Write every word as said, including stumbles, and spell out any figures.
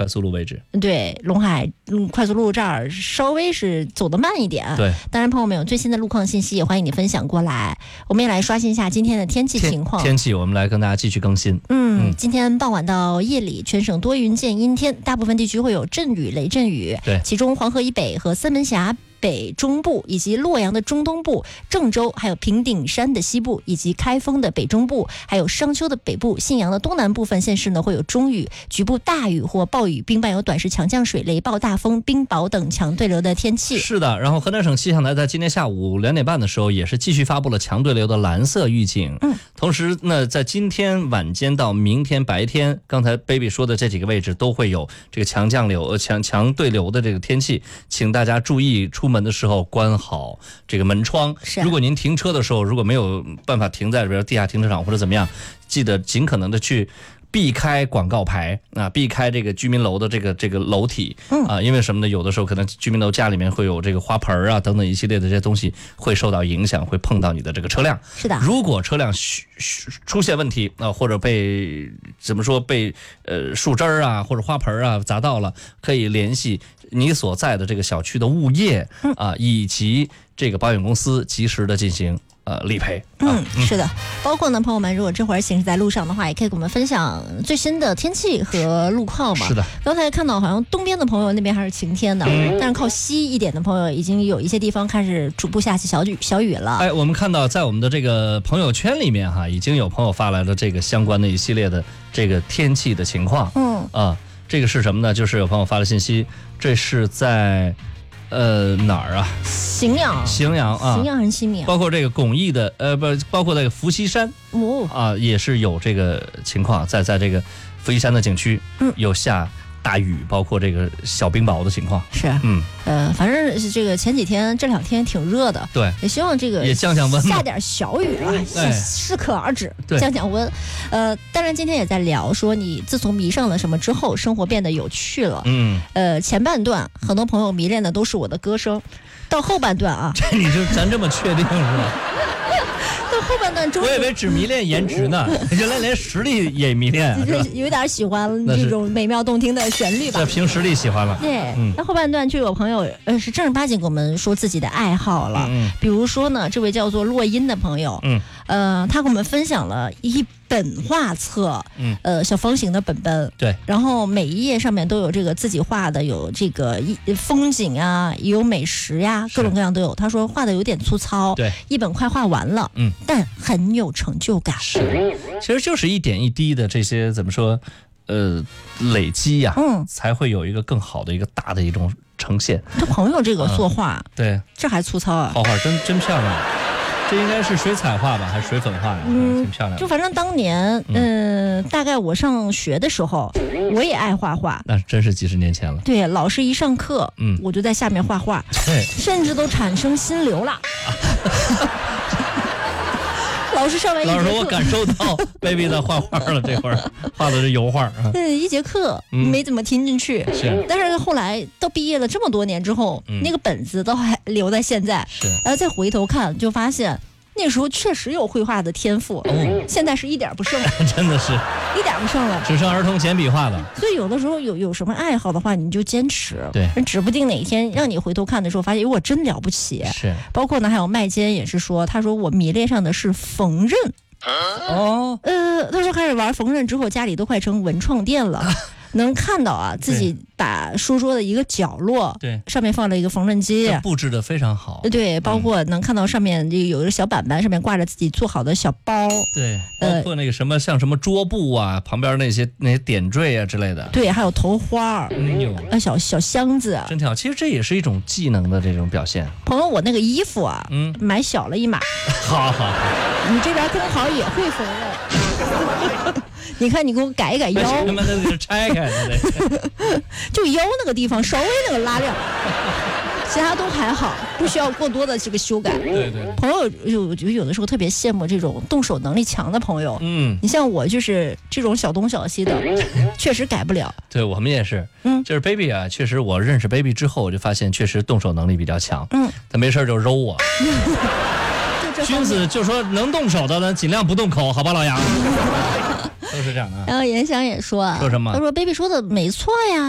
快速路位置。 对，陇海嗯快速路这儿稍微是走得慢一点。 对， 当然朋友们有最新的路况信息也欢迎你分享过来。我们也来刷新一下今天的天气情况。 天气我们来跟大家继续更新。 嗯，嗯今天傍晚到夜里，全省多云见阴天，大部分地区会有阵雨、雷阵雨。 对， 其中黄河以北和三门峡北中部以及洛阳的中东部、郑州还有平顶山的西部以及开封的北中部，还有商丘的北部、信阳的东南部分县市呢会有中雨、局部大雨或暴雨，并伴有短时强降水、雷暴大风、冰雹等强对流的天气。 是的，然后河南省气象台在今天下午两点半的时候也是继续发布了强对流的蓝色预警。 嗯， 同时呢，在今天晚间到明天白天，刚才 baby 说的这几个位置都会有这个强降流、呃强强对流的这个天气，请大家注意出门的时候关好这个门窗。如果您停车的时候如果没有办法停在比如地下停车场或者怎么样，记得尽可能的去避开广告牌啊，避开这个居民楼的这个这个楼体啊，因为什么呢？有的时候可能居民楼家里面会有这个花盆啊等等一系列的这些东西会受到影响，会碰到你的这个车辆。 是的， 如果车辆出现问题啊，或者被怎么说被呃树枝啊或者花盆啊砸到了，可以联系你所在的这个小区的物业啊，以及这个保险公司及时的进行呃理赔。 嗯，是的，包括呢，朋友们，如果这会儿行驶在路上的话，也可以给我们分享最新的天气和路况嘛。 是的， 刚才看到好像东边的朋友那边还是晴天的，嗯、但是靠西一点的朋友已经有一些地方开始逐步下起小雨小雨了。 哎，我们看到在我们的这个朋友圈里面哈，已经有朋友发来了这个相关的一系列的这个天气的情况。 嗯啊，这个是什么呢？就是有朋友发了信息，这是在。呃，哪儿啊？ 荥阳， 荥阳啊， 荥阳很西面， 包括这个巩义的，呃，不，包括那个伏羲山， 哦， 啊，也是有这个情况，在在这个伏羲山的景区， 嗯， 有下大雨，包括这个小冰雹的情况。 是， 嗯， 呃，反正是这个前几天这两天挺热的， 对， 也希望这个也降降温， 下点小雨啊，适可而止，降降温。呃，当然今天也在聊说，你自从迷上了什么之后，生活变得有趣了。 嗯， 呃，前半段很多朋友迷恋的都是我的歌声，到后半段啊， 这你就咱这么确定是吧？ 到后半段中， 我以为只迷恋颜值呢，原来连实力也迷恋、啊， 就是有点喜欢这种美妙动听的旋律吧。 这凭实力喜欢了。 对，那、嗯、后半段就有朋友呃是正儿八经跟我们说自己的爱好了， 嗯嗯、 比如说呢，这位叫做洛音的朋友， 嗯， 呃，他跟我们分享了一本画册， 嗯， 呃，小方形的本本， 对， 然后每一页上面都有这个自己画的，有这个风景啊，也有美食呀，各种各样都有。他说画的有点粗糙， 对， 一本快画完了， 嗯， 但很有成就感。 是，其实就是一点一滴的这些怎么说，呃，累积呀、啊， 嗯， 才会有一个更好的一个大的一种呈现。 他朋友这个作画， 嗯、对， 这还粗糙啊， 画画真真漂亮。这应该是水彩画吧，还是水粉画呀？嗯，挺漂亮的。 就反正当年，嗯、呃，大概我上学的时候，我也爱画画。 那真是几十年前了。 对，老师一上课， 嗯， 我就在下面画画， 对， 甚至都产生心流了。老师上完一节课， 老师说我感受到 baby 在画画了，这会儿画的是油画啊。 嗯，一节课没怎么听进去， 嗯、是。 但是后来到毕业了这么多年之后， 嗯、 那个本子都还留在现在， 是。 然后再回头看，就发现那时候确实有绘画的天赋， 哦、 现在是一点不剩， 真的是一点不剩了， 只剩儿童简笔画了。 所以有的时候有有什么爱好的话，你就坚持， 对， 指不定哪一天让你回头看的时候，发现我真了不起。 是。 包括呢，还有麦坚也是说，他说我迷恋上的是缝纫。 哦， 呃，他说开始玩缝纫之后，家里都快成文创店了。能看到啊，自己把书桌的一个角落， 对， 上面放了一个缝纫机， 布置的非常好。 对，包括能看到上面这有一个小板板，上面挂着自己做好的小包。 对，包括那个什么、呃、像什么桌布啊，旁边那些那些点缀啊之类的。 对，还有头花， 嗯呦， 呃小小箱子， 真挺好。其实这也是一种技能的这种表现。 朋友，我那个衣服啊， 嗯， 买小了一码。 好好好， 你这边正好也会缝纫。你看，你给我改一改腰， 他妈的拆开了， 就腰那个地方稍微那个拉链，其他都还好，不需要过多的这个修改。 对对， 朋友有有有的时候特别羡慕这种动手能力强的朋友。 嗯， 你像我就是这种小东小西的，确实改不了。 对，我们也是， 嗯， 就是 baby 啊，确实我认识 baby 之后，我就发现确实动手能力比较强。 嗯， 他没事就揉我。君子就说能动手的呢，尽量不动口，好吧，老杨。都是这样的。 然后严翔也说， 说什么？ 他说 baby 说的没错呀。